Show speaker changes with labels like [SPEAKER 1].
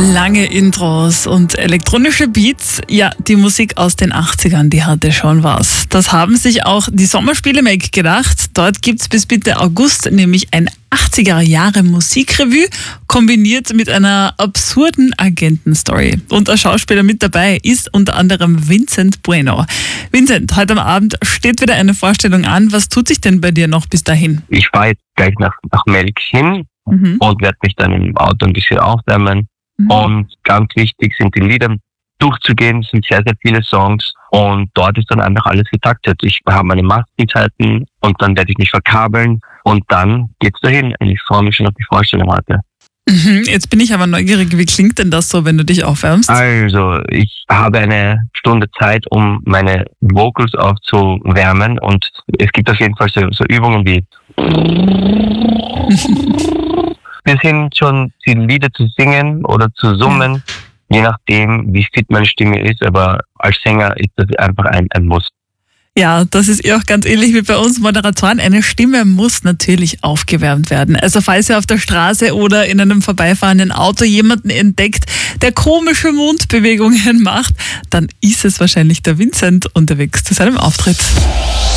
[SPEAKER 1] Lange Intros und elektronische Beats. Ja, die Musik aus den 80ern, die hatte schon was. Das haben sich auch die Sommerspiele Make gedacht. Dort gibt's bis Mitte August nämlich ein 80er-Jahre-Musikrevue kombiniert mit einer absurden Agentenstory. Und ein Schauspieler mit dabei ist unter anderem Vincent Bueno. Vincent, heute am Abend steht wieder eine Vorstellung an. Was tut sich denn bei dir noch bis dahin?
[SPEAKER 2] Ich fahre jetzt gleich nach Melk hin und werde mich dann im Auto ein bisschen aufwärmen. Und ganz wichtig sind die Lieder durchzugehen. Es sind sehr, sehr viele Songs. Und dort ist dann einfach alles getaktet. Ich habe meine Maskenzeiten und dann werde ich mich verkabeln. Und dann geht's dahin. Ich freue mich schon auf die Vorstellung heute.
[SPEAKER 1] Jetzt bin ich aber neugierig. Wie klingt denn das so, wenn du dich aufwärmst?
[SPEAKER 2] Also, ich habe eine Stunde Zeit, um meine Vocals aufzuwärmen. Und es gibt auf jeden Fall so Übungen wie bis hin schon die Lieder zu singen oder zu summen, je nachdem, wie fit meine Stimme ist. Aber als Sänger ist das einfach ein Muss.
[SPEAKER 1] Ja, das ist auch ganz ähnlich wie bei uns Moderatoren. Eine Stimme muss natürlich aufgewärmt werden. Also falls ihr auf der Straße oder in einem vorbeifahrenden Auto jemanden entdeckt, der komische Mundbewegungen macht, dann ist es wahrscheinlich der Vincent unterwegs zu seinem Auftritt.